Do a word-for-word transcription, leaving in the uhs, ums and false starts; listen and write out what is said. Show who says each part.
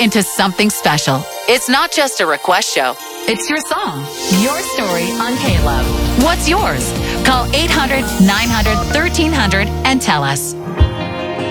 Speaker 1: into something special. It's not just a request show. It's your song, your story on K-Love. What's yours? Call eight hundred, nine hundred, thirteen hundred and tell us.